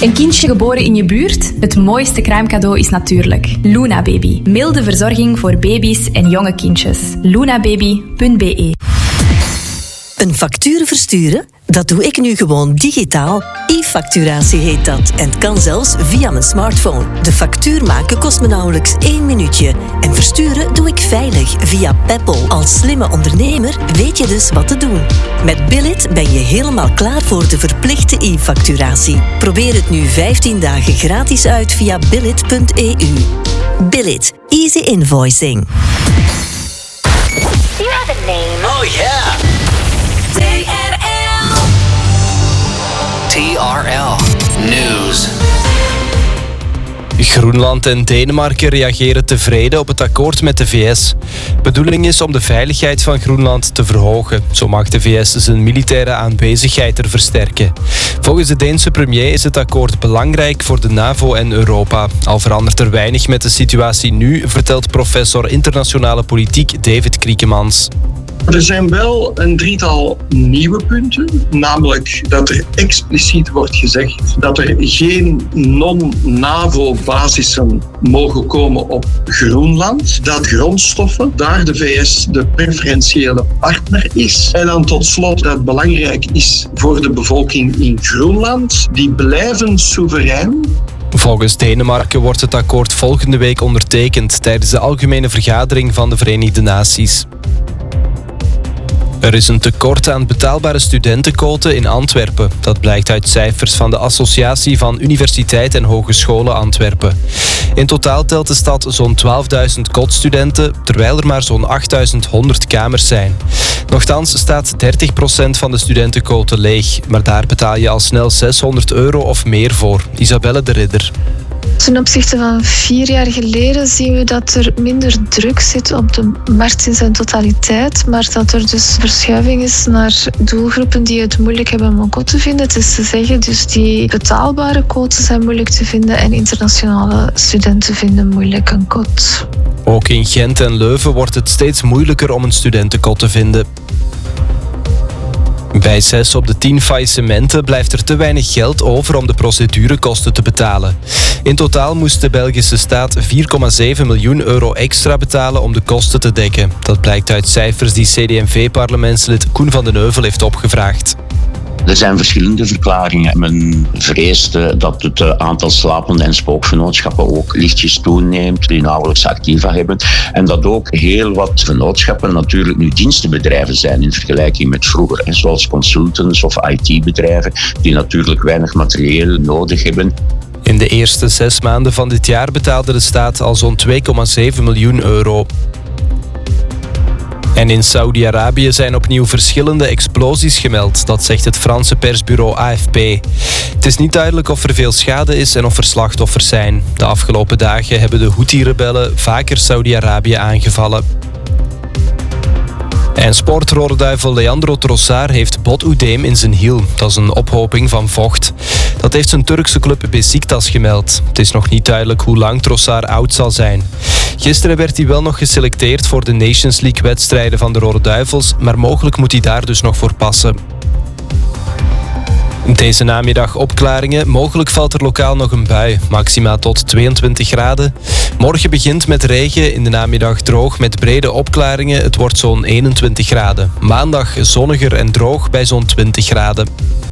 Een kindje geboren in je buurt? Het mooiste kruimcadeau is natuurlijk Luna Baby. Milde verzorging voor baby's en jonge kindjes. lunababy.be. Een factuur versturen? Dat doe ik nu gewoon digitaal. E-facturatie heet dat en kan zelfs via mijn smartphone. De factuur maken kost me nauwelijks 1 minuutje. En versturen doe ik veilig via Peppol. Als slimme ondernemer weet je dus wat te doen. Met Billit ben je helemaal klaar voor de verplichte e-facturatie. Probeer het nu 15 dagen gratis uit via billit.eu. Billit. Easy invoicing. You have a name. Oh yeah. TRL News. Groenland en Denemarken reageren tevreden op het akkoord met de VS. Bedoeling is om de veiligheid van Groenland te verhogen. Zo mag de VS zijn militaire aanwezigheid er versterken. Volgens de Deense premier is het akkoord belangrijk voor de NAVO en Europa. Al verandert er weinig met de situatie nu, vertelt professor internationale politiek David Kriekemans. Er zijn wel een drietal nieuwe punten, namelijk dat er expliciet wordt gezegd dat er geen non-NAVO-basissen mogen komen op Groenland, dat grondstoffen daar de VS de preferentiële partner is. En dan tot slot dat het belangrijk is voor de bevolking in Groenland, die blijven soeverein. Volgens Denemarken wordt het akkoord volgende week ondertekend tijdens de Algemene Vergadering van de Verenigde Naties. Er is een tekort aan betaalbare studentenquoten in Antwerpen. Dat blijkt uit cijfers van de Associatie van Universiteit en Hogescholen Antwerpen. In totaal telt de stad zo'n 12.000 kotstudenten, terwijl er maar zo'n 8.100 kamers zijn. Nochtans staat 30% van de studentenquoten leeg, maar daar betaal je al snel €600 of meer voor. Isabelle de Ridder. Ten opzichte van 4 jaar geleden zien we dat er minder druk zit op de markt in zijn totaliteit, maar dat er dus verschuiving is naar doelgroepen die het moeilijk hebben om een kot te vinden. Het is te zeggen, dus die betaalbare quoten zijn moeilijk te vinden en internationale studenten vinden moeilijk een kot. Ook in Gent en Leuven wordt het steeds moeilijker om een studentenkot te vinden. Bij 6 op de 10 faillissementen blijft er te weinig geld over om de procedurekosten te betalen. In totaal moest de Belgische staat €4,7 miljoen extra betalen om de kosten te dekken. Dat blijkt uit cijfers die CD&V-parlementslid Koen van den Heuvel heeft opgevraagd. Er zijn verschillende verklaringen. Men vreest dat het aantal slapende en spookvennootschappen ook lichtjes toeneemt, die nauwelijks activa hebben. En dat ook heel wat vennootschappen natuurlijk nu dienstenbedrijven zijn in vergelijking met vroeger. Zoals consultants of IT-bedrijven die natuurlijk weinig materieel nodig hebben. In de eerste 6 maanden van dit jaar betaalde de staat al zo'n €2,7 miljoen. En in Saudi-Arabië zijn opnieuw verschillende explosies gemeld. Dat zegt het Franse persbureau AFP. Het is niet duidelijk of er veel schade is en of er slachtoffers zijn. De afgelopen dagen hebben de Houthi-rebellen vaker Saudi-Arabië aangevallen. En sportrollenduivel Leandro Trossard heeft botoedeem in zijn hiel. Dat is een ophoping van vocht. Dat heeft zijn Turkse club Beşiktaş gemeld. Het is nog niet duidelijk hoe lang Trossard oud zal zijn. Gisteren werd hij wel nog geselecteerd voor de Nations League-wedstrijden van de Rode Duivels, maar mogelijk moet hij daar dus nog voor passen. Deze namiddag opklaringen. Mogelijk valt er lokaal nog een bui. Maxima tot 22 graden. Morgen begint met regen. In de namiddag droog met brede opklaringen. Het wordt zo'n 21 graden. Maandag zonniger en droog bij zo'n 20 graden.